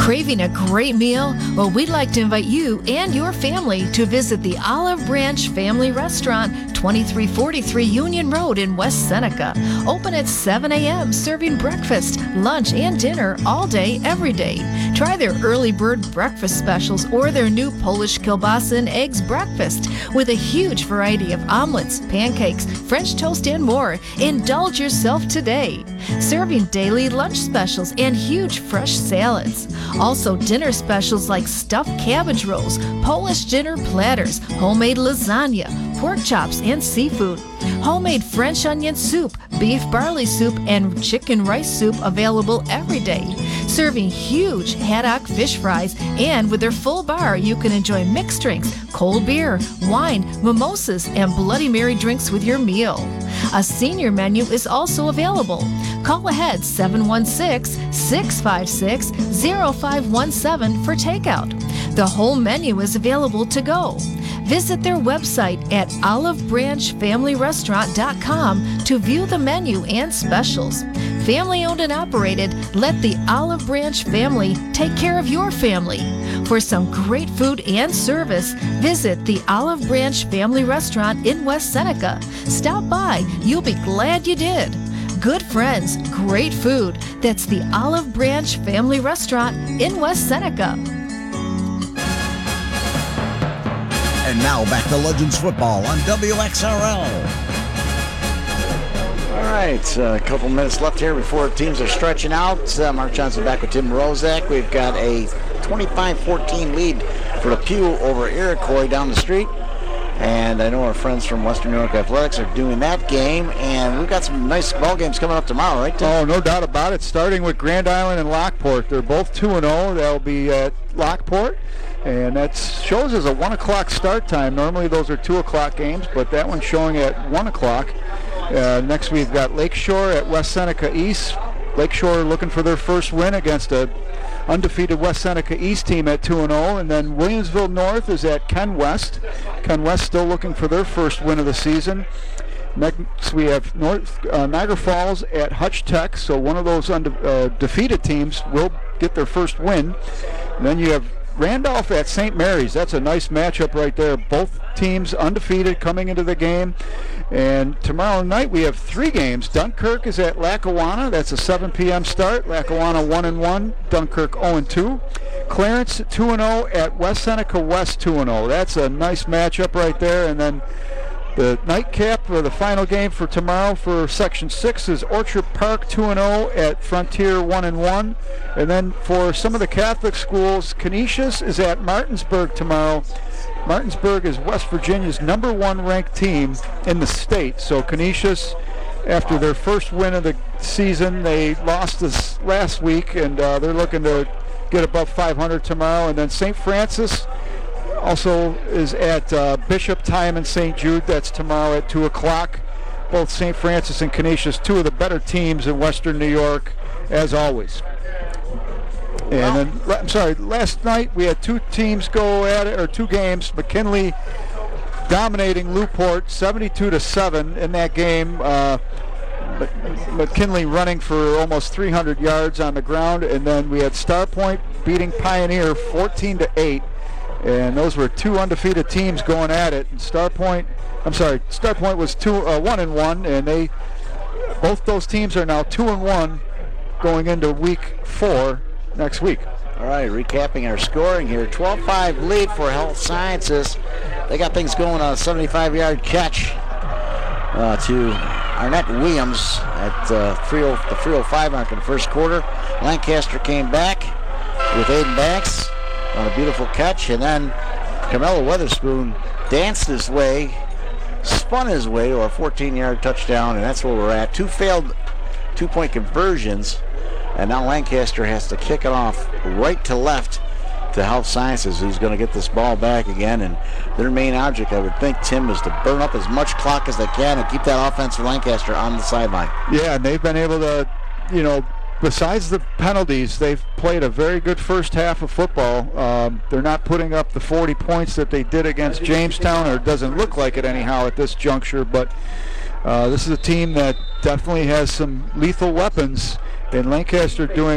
Craving a great meal? Well, we'd like to invite you and your family to visit the Olive Branch Family Restaurant, 2343 Union Road in West Seneca. Open at 7 a.m., serving breakfast, lunch, and dinner all day, every day. Try their early bird breakfast specials or their new Polish kielbasa and eggs breakfast with a huge variety of omelets, pancakes, French toast, and more. Indulge yourself today. Serving daily lunch specials and huge fresh salads. Also, dinner specials like stuffed cabbage rolls, Polish dinner platters, homemade lasagna, pork chops, and seafood. Homemade French onion soup, beef barley soup, and chicken rice soup available every day. Serving huge haddock fish fries, and with their full bar, you can enjoy mixed drinks, cold beer, wine, mimosas, and Bloody Mary drinks with your meal. A senior menu is also available. Call ahead 716-656-0517 for takeout. The whole menu is available to go. Visit their website at olivebranchfamilyrestaurant.com to view the menu and specials. Family owned and operated, let the Olive Branch family take care of your family. For some great food and service, visit the Olive Branch Family Restaurant in West Seneca. Stop by, you'll be glad you did. Good friends, great food. That's the Olive Branch Family Restaurant in West Seneca. And now back to Legends Football on WXRL. All right, a couple minutes left here before teams are stretching out. Mark Johnson back with Tim Rozak. We've got a 25-14 lead for the Pew over Iroquois down the street. And I know our friends from Western New York Athletics are doing that game. And we've got some nice ball games coming up tomorrow, right, Tim? Oh, no doubt about it. Starting with Grand Island and Lockport. They're both 2-0. They'll be at Lockport. And that shows as a 1 o'clock start time. Normally those are 2 o'clock games, but that one's showing at 1 o'clock. Next we've got Lakeshore at West Seneca East. Lakeshore looking for their first win against a undefeated West Seneca East team at 2-0. And then Williamsville North is at Ken West. Ken West still looking for their first win of the season. Next we have Niagara Falls at Hutch Tech. So one of those defeated teams will get their first win. And then you have Randolph at St. Mary's. That's a nice matchup right there. Both teams undefeated coming into the game. And tomorrow night we have 3 games. Dunkirk is at Lackawanna. That's a 7 p.m. start. Lackawanna 1-1. Dunkirk 0-2. Clarence 2-0 at West Seneca West 2-0. That's a nice matchup right there. And then the nightcap, or the final game for tomorrow for Section 6, is Orchard Park 2-0 at Frontier 1-1. And then for some of the Catholic schools, Canisius is at Martinsburg tomorrow. Martinsburg is West Virginia's #1 ranked team in the state. So Canisius, after their first win of the season, they lost this last week, and they're looking to get above 500 tomorrow. And then St. Francis also is at Bishop Time in St. Jude. That's tomorrow at 2 o'clock. Both St. Francis and Canisius, 2 of the better teams in Western New York, as always. And then, I'm sorry, last night we had 2 teams go at it, or 2 games. McKinley dominating Newport 72-7 in that game. McKinley running for almost 300 yards on the ground. And then we had Starpoint beating Pioneer 14-8. And those were 2 undefeated teams going at it. And Starpoint was 1-1, and both those teams are now 2-1 going into week 4 next week. All right, recapping our scoring here. 12-5 lead for Health Sciences. They got things going on a 75-yard catch to Arnett Williams at the 3:05 mark in the first quarter. Lancaster came back with Aiden Banks on a beautiful catch, and then Carmelo Weatherspoon danced his way, spun his way to a 14-yard touchdown, and that's where we're at. 2 failed 2-point conversions, and now Lancaster has to kick it off right to left to Health Sciences, who's going to get this ball back again. And their main object, I would think, Tim, is to burn up as much clock as they can and keep that offense for Lancaster on the sideline. Yeah, and they've been able to, besides the penalties, they've played a very good first half of football. They're not putting up the 40 points that they did against Jamestown, or it doesn't look like it anyhow at this juncture, but this is a team that definitely has some lethal weapons, and Lancaster doing